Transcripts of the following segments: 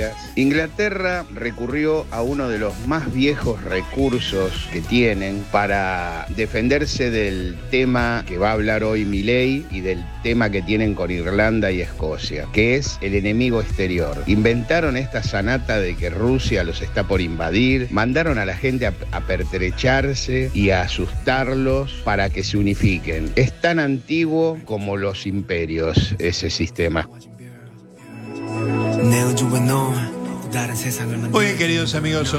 días. Inglaterra recurrió a uno de los más viejos recursos que tienen para defenderse del tema que va a hablar hoy Milei y del tema que tienen con Irlanda y Escocia, que es el enemigo exterior. Inventaron esta sanata de que Rusia los está por invadir, mandaron a la gente a pertrecharse y a asustarlos para que se unifiquen. Es tan antiguo como los imperios ese sistema. Muy bien, queridos amigos,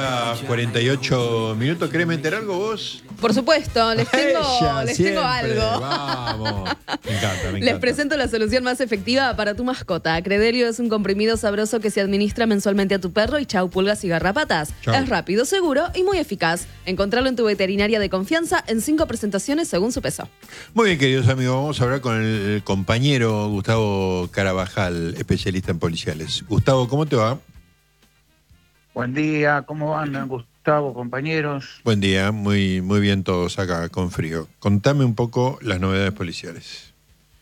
11:48. ¿Querés meter algo vos? Por supuesto, les tengo Siempre. algo. Vamos. Me encanta. Les presento la solución más efectiva para tu mascota. Credelio es un comprimido sabroso que se administra mensualmente a tu perro y chau pulgas y garrapatas. Chau. Es rápido, seguro y muy eficaz. Encontralo en tu veterinaria de confianza en 5 presentaciones según su peso. Muy bien, queridos amigos, vamos a hablar con el compañero Gustavo Carabajal, especialista en policiales. Gustavo, ¿cómo te va? Buen día, ¿cómo andan, Gustavo, compañeros? Buen día, muy bien todos acá, con frío. Contame un poco las novedades policiales.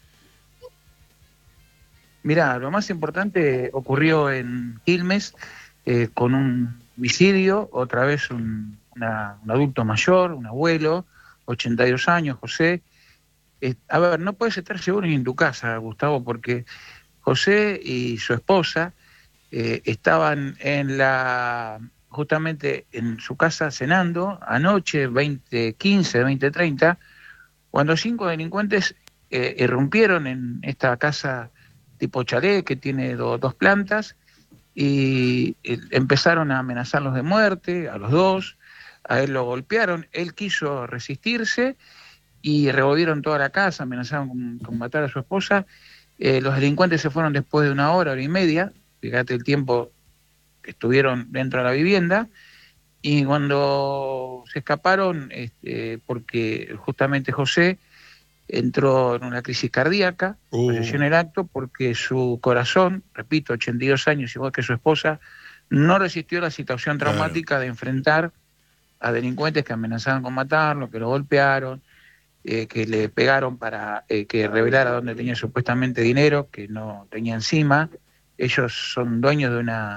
Mirá, lo más importante ocurrió en Quilmes con un homicidio, otra vez un adulto mayor, un abuelo, 82 años, José. A ver, no puedes estar seguro ni en tu casa, Gustavo, porque José y su esposa estaban justamente en su casa cenando anoche, 20:15, 20:30, cuando 5 delincuentes irrumpieron en esta casa tipo chalet que tiene dos plantas y empezaron a amenazarlos de muerte, a los dos, a él lo golpearon, él quiso resistirse y revolvieron toda la casa, amenazaron con matar a su esposa. Los delincuentes se fueron después de una hora y media, fíjate el tiempo que estuvieron dentro de la vivienda, y cuando se escaparon, porque justamente José entró en una crisis cardíaca, falleció en el acto porque su corazón, repito, 82 años, igual que su esposa, no resistió la situación traumática de enfrentar a delincuentes que amenazaban con matarlo, que lo golpearon, que le pegaron para que revelara dónde tenía supuestamente dinero, que no tenía encima. Ellos eran dueños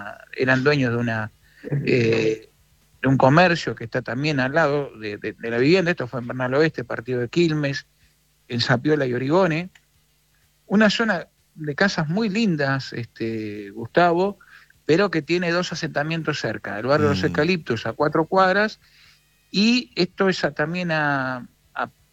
de un comercio que está también al lado de la vivienda. Esto fue en Bernal Oeste, partido de Quilmes, en Sapiola y Origone. Una zona de casas muy lindas, Gustavo, pero que tiene 2 asentamientos cerca. El barrio de los Eucaliptos a 4 cuadras, y esto es también a